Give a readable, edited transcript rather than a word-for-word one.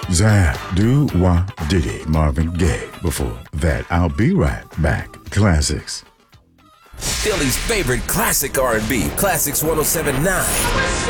Zab, do, wah, diddy, Marvin Gaye. Before that, I'll be right back. Classics. Philly's favorite classic R&B, Classics 107.9.